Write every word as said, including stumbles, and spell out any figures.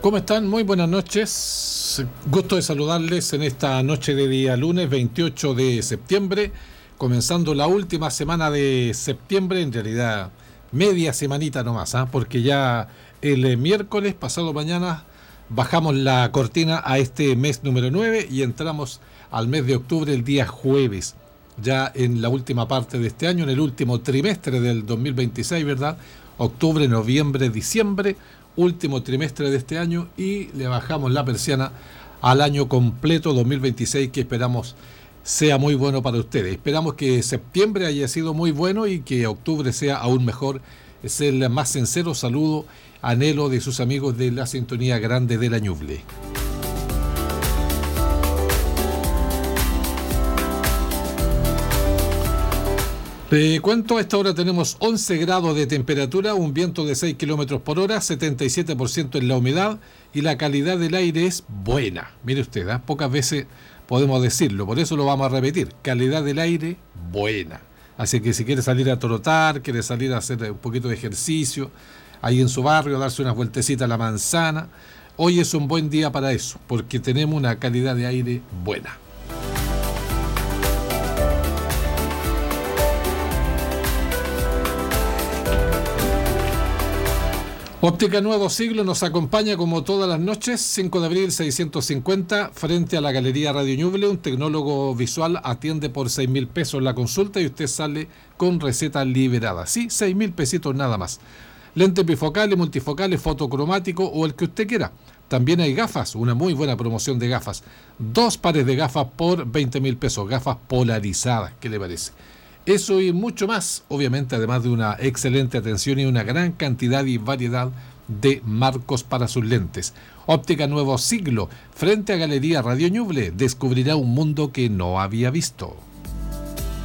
¿Cómo están? Muy buenas noches. Gusto de saludarles en esta noche de día lunes veintiocho de septiembre, comenzando la última semana de septiembre, en realidad media semanita nomás, ¿eh? Porque ya el eh, miércoles, pasado mañana, bajamos la cortina a este mes número nueve y entramos al mes de octubre el día jueves, ya en la última parte de este año, en el último trimestre del dos mil veintiséis, ¿verdad? Octubre, noviembre, diciembre, último trimestre de este año, y le bajamos la persiana al año completo dos mil veintiséis, que esperamos sea muy bueno para ustedes. Esperamos que septiembre haya sido muy bueno y que octubre sea aún mejor. Es el más sincero saludo, anhelo de sus amigos de la sintonía grande de la Ñuble. Te cuento, a esta hora tenemos once grados de temperatura, un viento de seis kilómetros por hora, setenta y siete por ciento en la humedad y la calidad del aire es buena. Mire usted, ¿eh? Pocas veces podemos decirlo, por eso lo vamos a repetir. Calidad del aire buena. Así que si quiere salir a trotar, quiere salir a hacer un poquito de ejercicio ahí en su barrio, darse unas vueltecitas a la manzana, hoy es un buen día para eso, porque tenemos una calidad de aire buena. Óptica Nuevo Siglo nos acompaña como todas las noches, cinco de abril seiscientos cincuenta, frente a la Galería Radio Ñuble. Un tecnólogo visual atiende por seis mil pesos la consulta y usted sale con receta liberada. Sí, seis mil pesitos nada más. Lentes bifocales, multifocales, fotocromático o el que usted quiera. También hay gafas, una muy buena promoción de gafas. Dos pares de gafas por veinte mil pesos, gafas polarizadas, ¿qué le parece? Eso y mucho más, obviamente, además de una excelente atención y una gran cantidad y variedad de marcos para sus lentes. Óptica Nuevo Siglo, frente a Galería Radio Ñuble, descubrirá un mundo que no había visto.